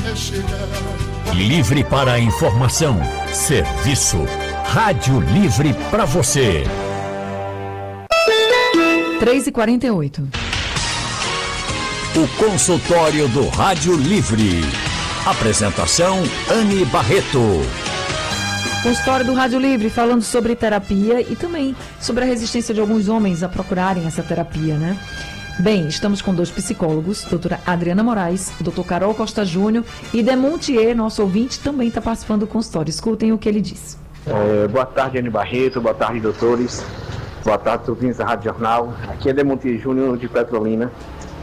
Livre para a informação, serviço. Rádio Livre para você. 3h48. O consultório do Rádio Livre. Apresentação Anne Barreto. Consultório do Rádio Livre, falando sobre terapia e também sobre a resistência de alguns homens a procurarem essa terapia, né? Bem, estamos com 2 psicólogos, doutora Adriana Moraes, doutor Carol Costa Júnior e Demontier, nosso ouvinte, também está participando do consultório. Escutem o que ele diz. Boa tarde, Anne Barreto, boa tarde, doutores. Boa tarde, ouvintes da Rádio Jornal. Aqui é Demontier Júnior, de Petrolina.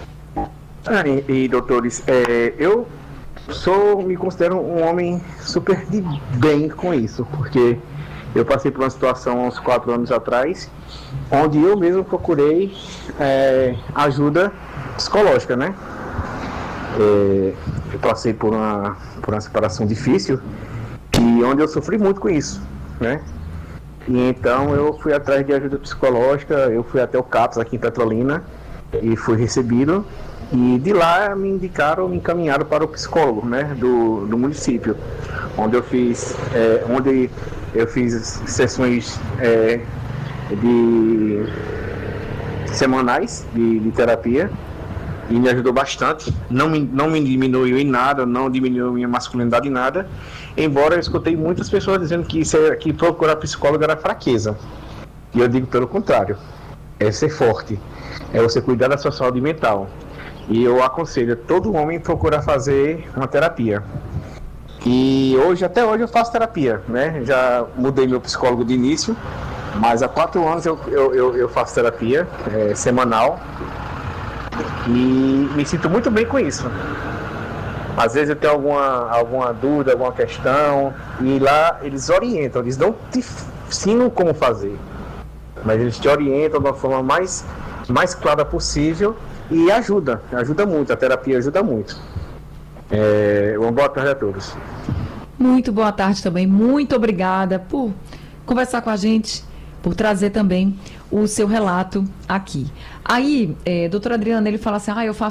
E doutores, eu me considero um homem super de bem com isso, porque eu passei por uma situação há uns 4 anos atrás, onde eu mesmo procurei ajuda psicológica, né? Eu passei por uma separação difícil, e onde eu sofri muito com isso, né? E então eu fui atrás de ajuda psicológica, eu fui até o CAPS aqui em Petrolina, e fui recebido. E de lá me encaminharam para o psicólogo, né, do município, onde eu fiz sessões semanais de terapia, e me ajudou bastante. Não me diminuiu em nada, não diminuiu minha masculinidade em nada, embora eu escutei muitas pessoas dizendo que procurar psicólogo era fraqueza. E eu digo pelo contrário, é ser forte, é você cuidar da sua saúde mental. E eu aconselho todo homem procurar fazer uma terapia. E até hoje eu faço terapia, né? Já mudei meu psicólogo de início, mas há 4 anos eu faço terapia semanal. E me sinto muito bem com isso. Às vezes eu tenho alguma dúvida, alguma questão, e lá eles orientam, eles não te ensinam como fazer, mas eles te orientam de uma forma mais clara possível. E ajuda muito, a terapia ajuda muito. Uma boa tarde a todos. Muito boa tarde também, muito obrigada por conversar com a gente, por trazer também o seu relato aqui. Aí, doutora Adriana, ele fala assim, eu faço